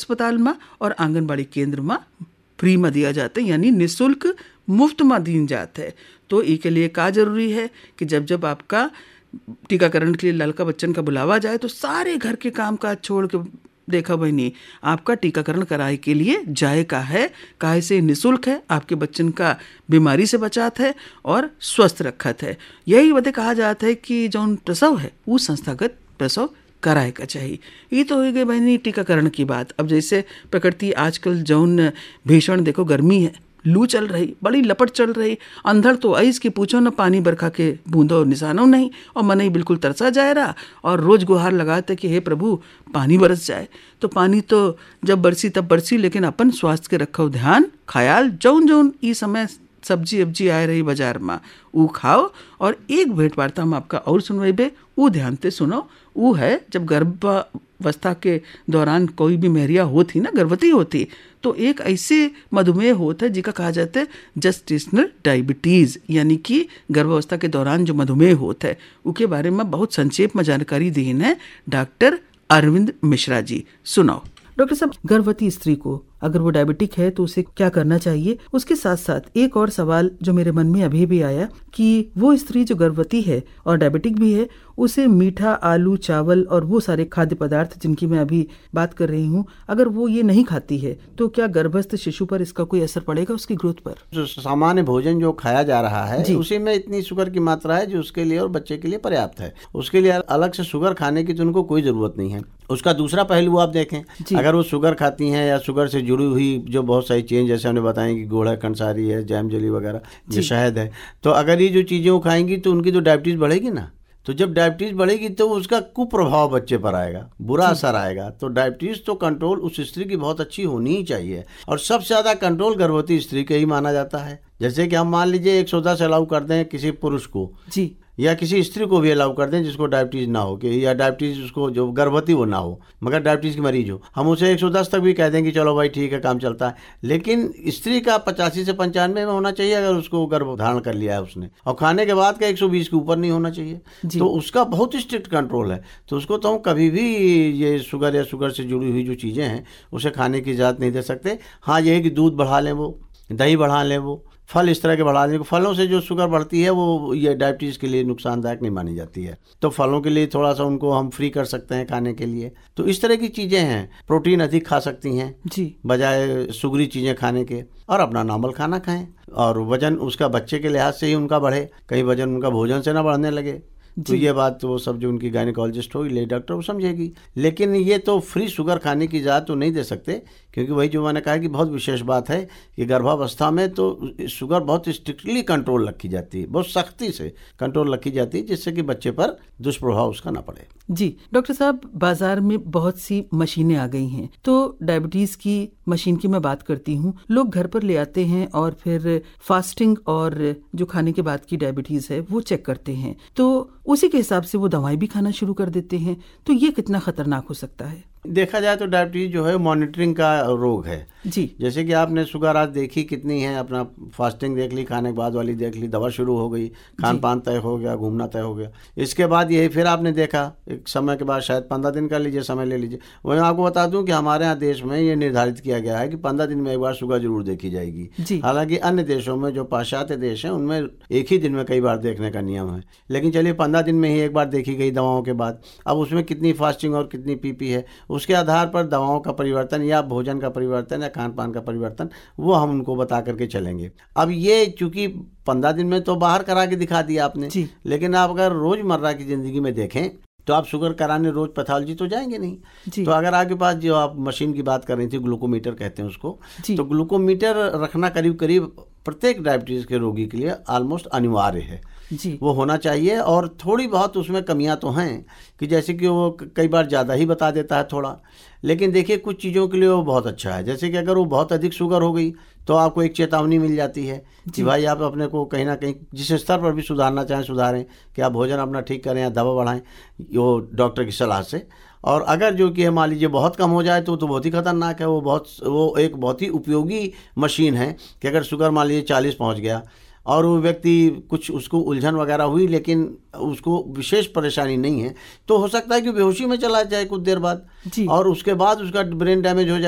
अस्पताल में और आंगनबाड़ी केंद्र में फ्री में दिया जाता है, यानी निःशुल्क मुफ्त में दी जाता है। तो इसके लिए का जरूरी है कि जब जब आपका टीकाकरण के लिए लड़का बच्चन का बुलावा जाए तो सारे घर के काम काज छोड़ के देखा बहनी आपका टीकाकरण कराए के लिए जाए का है, काहे से निःशुल्क है, आपके बच्चन का बीमारी से बचात है और स्वस्थ रखत है। यही वजह कहा जाता है कि जौन प्रसव है वो संस्थागत प्रसव कराए का चाहिए। ये तो हो गई बहनी टीकाकरण की बात। अब जैसे प्रकृति आजकल जौन भीषण देखो गर्मी है, लू चल रही, बड़ी लपट चल रही, अंधड़ तो आइस की पूछो न पानी बरखा के बूंदो और निशानो नहीं, और मन ही बिल्कुल तरसा जाए रहा और रोज गुहार लगाते कि हे प्रभु पानी बरस जाए। तो पानी तो जब बरसी तब बरसी, लेकिन अपन स्वास्थ्य के रखो ध्यान, ख्याल, जौन जौन ई समय सब्जी अब्जी आए रही बाजार में ऊ खाओ। और एक भेंट वार्ता में आपका और सुनवेबे, ऊ ध्यान से सुनो। ऊ है जब गर्भावस्था के दौरान कोई भी मेहरिया होती ना, गर्भवती होती, तो एक ऐसे मधुमेह होता है जिसका कहा जाता है जेस्टेशनल डायबिटीज़, यानी कि गर्भावस्था के दौरान जो मधुमेह होता है उसके बारे में बहुत संक्षेप में जानकारी दी है डॉक्टर अरविंद मिश्रा जी। सुनाओ डॉक्टर साहब, गर्भवती स्त्री को अगर वो डायबिटिक है तो उसे क्या करना चाहिए? उसके साथ साथ एक और सवाल जो मेरे मन में अभी भी आया कि वो स्त्री जो गर्भवती है और डायबिटिक भी है, उसे मीठा, आलू, चावल और वो सारे खाद्य पदार्थ जिनकी मैं अभी बात कर रही हूँ, अगर वो ये नहीं खाती है तो क्या गर्भस्थ शिशु पर इसका कोई असर पड़ेगा, उसकी ग्रोथ पर? जो सामान्य भोजन जो खाया जा रहा है उसी में इतनी शुगर की मात्रा है जो उसके लिए और बच्चे के लिए पर्याप्त है। उसके लिए अलग से शुगर खाने की तो उनको कोई जरूरत नहीं है। उसका दूसरा पहलू आप देखें, अगर वो शुगर खाती हैं या शुगर से जुड़ी हुई जो बहुत सारी चीज़ें, जैसे हमने बताएं कि गुड़ है, कंसारी है, जैम जेली वगैरह, जो शहद है, तो अगर ये जो चीज़ें वो खाएंगी तो उनकी तो डायबिटीज़ बढ़ेगी ना। तो जब डायबिटीज़ बढ़ेगी तो उसका कुप्रभाव बच्चे पर आएगा, बुरा असर आएगा। तो डायबिटीज़ तो कंट्रोल उस स्त्री की बहुत अच्छी होनी ही चाहिए, और सबसे ज़्यादा कंट्रोल गर्भवती स्त्री के ही माना जाता है। जैसे कि हम मान लीजिए 110 अलाउ कर दें किसी पुरुष को जी, या किसी स्त्री को भी अलाउ कर दें जिसको डायबिटीज़ ना हो, कि या डायबिटीज़ उसको जो गर्भवती वो ना हो मगर डायबिटीज़ की मरीज हो, हम उसे 110 तक भी कह दें कि चलो भाई ठीक है काम चलता है। लेकिन स्त्री का 85 से 95 में होना चाहिए अगर उसको गर्भ धारण कर लिया है उसने, और खाने के बाद का 120 के ऊपर नहीं होना चाहिए। तो उसका बहुत स्ट्रिक्ट कंट्रोल है। तो उसको तो हम कभी भी ये शुगर या शुगर से जुड़ी हुई जो चीज़ें हैं उसे खाने की इजाज़त नहीं दे सकते। हाँ, ये है कि दूध बढ़ा लें, वो दही बढ़ा लें, वो फल इस तरह के बढ़ा दें। फलों से जो शुगर बढ़ती है वो ये डायबिटीज़ के लिए नुकसानदायक नहीं मानी जाती है, तो फलों के लिए थोड़ा सा उनको हम फ्री कर सकते हैं खाने के लिए। तो इस तरह की चीज़ें हैं। प्रोटीन अधिक खा सकती हैं जी, बजाय सुगरी चीज़ें खाने के, और अपना नॉर्मल खाना खाएं, और वजन उसका बच्चे के लिहाज से ही उनका बढ़े, कहीं वजन उनका भोजन से ना बढ़ने लगे। तो ये बात तो वो सब जो उनकी गायनिकोलॉजिस्ट होगी, ले डॉक्टर, वो समझेगी। लेकिन ये तो फ्री शुगर खाने की इजाज़त तो नहीं दे सकते, क्योंकि वही जो मैंने कहा कि बहुत विशेष बात है कि गर्भावस्था में तो शुगर बहुत स्ट्रिक्टली कंट्रोल रखी जाती है, बहुत सख्ती से कंट्रोल रखी जाती है, जिससे कि बच्चे पर दुष्प्रभाव उसका ना पड़े। जी डॉक्टर साहब, बाजार में बहुत सी मशीनें आ गई हैं, तो डायबिटीज़ की मशीन की मैं बात करती हूँ, लोग घर पर ले आते हैं और फिर फास्टिंग और जो खाने के बाद की डायबिटीज़ है वो चेक करते हैं, तो उसी के हिसाब से वो दवाएं भी खाना शुरू कर देते हैं। तो ये कितना खतरनाक हो सकता है? देखा जाए तो डायबिटीज जो है मॉनिटरिंग का रोग है जी। जैसे कि आपने शुगर आज देखी कितनी है, अपना फास्टिंग देख ली, खाने के बाद वाली देख ली, दवा शुरू हो गई, खान पान तय हो गया, घूमना तय हो गया। इसके बाद यही फिर आपने देखा एक समय के बाद, शायद 15 दिन का लीजिए समय ले लीजिए। वही आपको बता दूं कि हमारे यहाँ देश में ये निर्धारित किया गया है कि 15 दिन में एक बार शुगर जरूर देखी जाएगी। हालांकि अन्य देशों में जो पाश्चात्य देश हैं उनमें एक ही दिन में कई बार देखने का नियम है, लेकिन चलिए 15 दिन में ही एक बार देखी गई दवाओं के बाद। अब उसमें कितनी फास्टिंग और कितनी पीपी है उसके आधार पर दवाओं का परिवर्तन या भोजन का परिवर्तन या खान पान का परिवर्तन वो हम उनको बता करके चलेंगे। अब ये चूंकि 15 दिन में तो बाहर करा के दिखा दिया आपने, लेकिन आप अगर रोजमर्रा की जिंदगी में देखें तो आप शुगर कराने रोज पैथोलॉजी तो जाएंगे नहीं। तो अगर आपके पास जो आप मशीन की बात कर रही थी, ग्लूकोमीटर कहते हैं उसको, तो ग्लूकोमीटर रखना करीब करीब प्रत्येक डायबिटीज के रोगी के लिए ऑलमोस्ट अनिवार्य है जी। वो होना चाहिए। और थोड़ी बहुत उसमें कमियां तो हैं कि जैसे कि वो कई बार ज़्यादा ही बता देता है थोड़ा, लेकिन देखिए कुछ चीज़ों के लिए वो बहुत अच्छा है। जैसे कि अगर वो बहुत अधिक शुगर हो गई तो आपको एक चेतावनी मिल जाती है कि भाई आप अपने को कहीं ना कहीं जिस स्तर पर भी सुधारना चाहें सुधारें, कि आप भोजन अपना ठीक करें या दवा बढ़ाएं, वो डॉक्टर की सलाह से। और अगर जो कि मान लीजिए बहुत कम हो जाए तो बहुत ही खतरनाक है। वो एक बहुत ही उपयोगी मशीन है कि अगर शुगर मान लीजिए 40 पहुँच गया और वो व्यक्ति कुछ उसको उलझन वगैरह हुई लेकिन उसको विशेष परेशानी नहीं है, तो हो सकता है कि बेहोशी में चला जाए कुछ देर बाद, और उसके बाद उसका ब्रेन डैमेज हो जाए।